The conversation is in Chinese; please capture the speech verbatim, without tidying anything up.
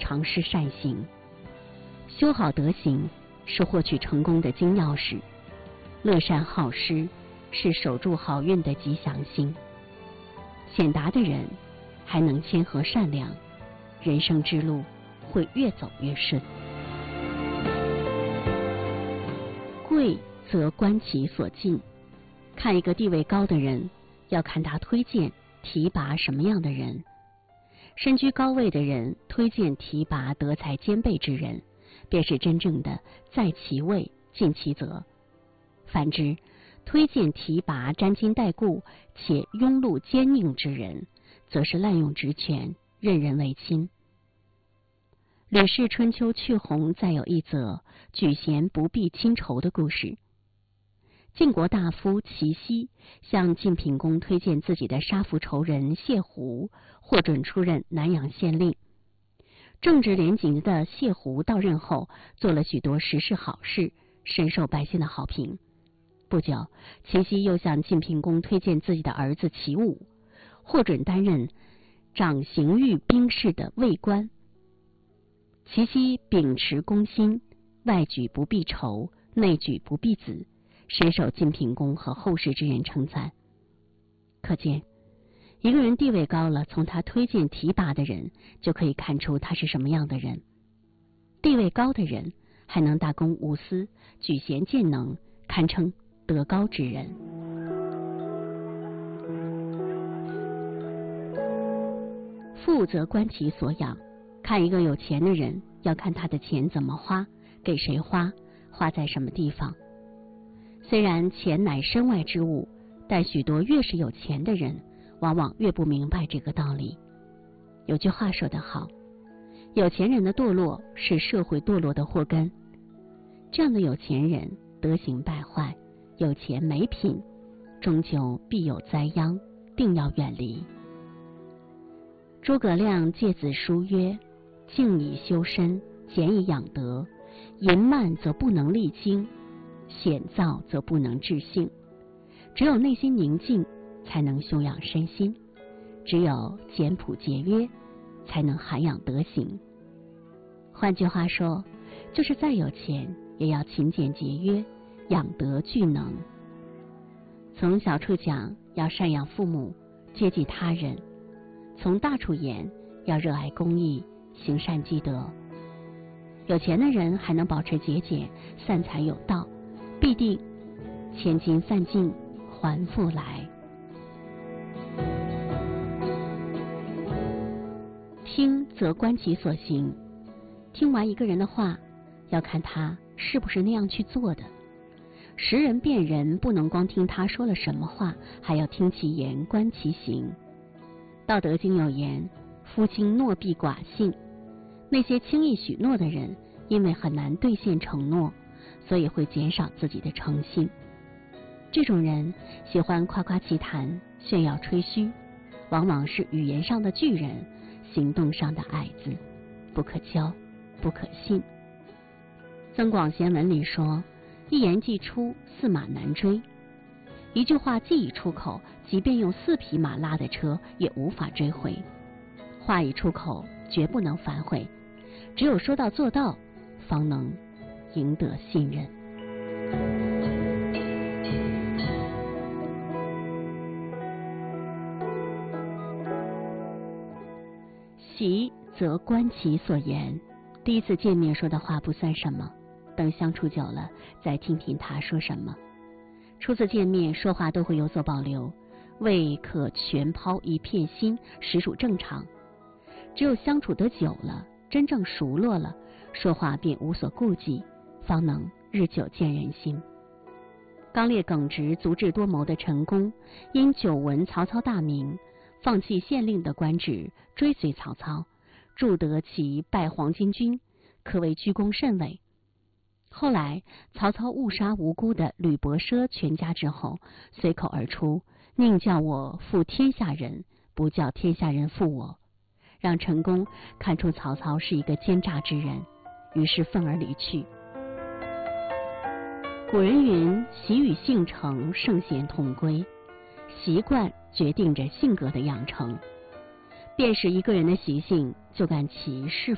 常施善行。修好德行是获取成功的金钥匙，乐善好施是守住好运的吉祥星。显达的人还能谦和善良，人生之路会越走越顺。贵则观其所进，看一个地位高的人，要看他推荐提拔什么样的人。身居高位的人推荐提拔德才兼备之人，便是真正的在其位尽其责。反之，推荐提拔沾亲带故且庸碌奸佞之人，则是滥用职权，任人唯亲。吕氏春秋去鸿再有一则举贤不避亲仇的故事。晋国大夫祁奚向晋平公推荐自己的杀父仇人谢胡，获准出任南阳县令。正直廉洁的谢胡到任后，做了许多实事好事，深受百姓的好评。不久，祁奚又向晋平公推荐自己的儿子祁武，获准担任掌刑狱兵事的尉官。祁奚秉持公心，外举不避仇，内举不避子，深受晋平公和后世之人称赞。可见，一个人地位高了，从他推荐提拔的人就可以看出他是什么样的人。地位高的人还能大公无私，举贤荐能，堪称德高之人。富则观其所养，看一个有钱的人，要看他的钱怎么花，给谁花，花在什么地方。虽然钱乃身外之物，但许多越是有钱的人，往往越不明白这个道理。有句话说得好，有钱人的堕落是社会堕落的祸根。这样的有钱人德行败坏，有钱没品，终究必有灾殃，定要远离。诸葛亮诫子书曰：静以修身，俭以养德，淫慢则不能励精，险躁则不能治性。只有内心宁静，才能修养身心；只有简朴节约，才能涵养德行。换句话说，就是再有钱，也要勤俭节约，养德聚能。从小处讲，要赡养父母，接济他人；从大处言，要热爱公益，行善积德。有钱的人还能保持节俭，散财有道，必定千金散尽还复来。听则观其所行，听完一个人的话，要看他是不是那样去做的。识人辨人，不能光听他说了什么话，还要听其言观其行。道德经有言：夫轻诺必寡信。那些轻易许诺的人，因为很难兑现承诺，所以会减少自己的诚信。这种人喜欢夸夸其谈，炫耀吹嘘，往往是语言上的巨人，行动上的矮子，不可交，不可信。增广贤文里说：一言既出，驷马难追。一句话既已出口，即便用四匹马拉的车也无法追回。话已出口，绝不能反悔，只有说到做到，方能赢得信任。习则观其所言，第一次见面说的话不算什么，等相处久了，再听听他说什么。初次见面说话都会有所保留，未可全抛一片心，实属正常。只有相处得久了，真正熟络了，说话便无所顾忌，方能日久见人心。刚烈耿直、足智多谋的陈宫，因久闻曹操大名，放弃县令的官职，追随曹操，助得其败黄巾军，可谓居功甚伟。后来曹操误杀无辜的吕伯奢全家之后，随口而出：宁叫我负天下人，不叫天下人负我，让陈宫看出曹操是一个奸诈之人，于是愤而离去。古人云：习与性成，圣贤同归。习惯决定着性格的养成，辨识一个人的习性，就看其是